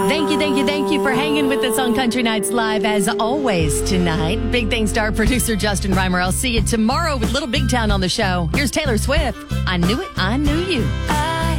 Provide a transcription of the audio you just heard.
Thank you for hanging with us on Country Nights Live as always tonight. Big thanks to our producer, Justin Reimer. I'll see you tomorrow with Little Big Town on the show. Here's Taylor Swift. I knew it, I knew you.